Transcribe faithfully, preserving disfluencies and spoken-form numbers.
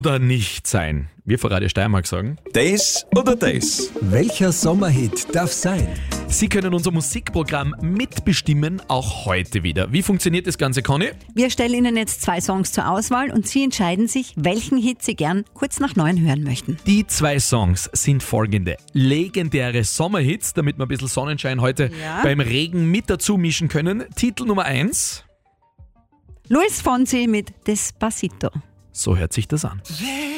Oder nicht sein. Wir von Radio Steiermark sagen: Das oder das? Welcher Sommerhit darf sein? Sie können unser Musikprogramm mitbestimmen, auch heute wieder. Wie funktioniert das Ganze, Conny? Wir stellen Ihnen jetzt zwei Songs zur Auswahl und Sie entscheiden sich, welchen Hit Sie gern kurz nach neun hören möchten. Die zwei Songs sind folgende: legendäre Sommerhits, damit wir ein bisschen Sonnenschein heute Ja. beim Regen mit dazu mischen können. Titel Nummer eins. Luis Fonsi mit Despacito. So hört sich das an. Ven